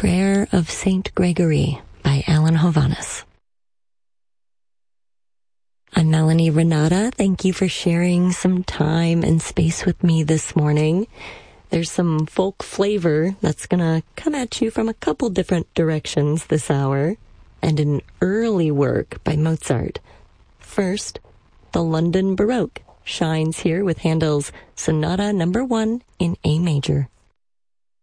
Prayer of Saint Gregory by Alan Hovhaness. I'm Melanie Renata. Thank you for sharing some time and space with me this morning. There's some folk flavor that's going to come at you from a couple different directions this hour, and an early work by Mozart. First, the London Baroque shines here with Handel's Sonata No. 1 in A major.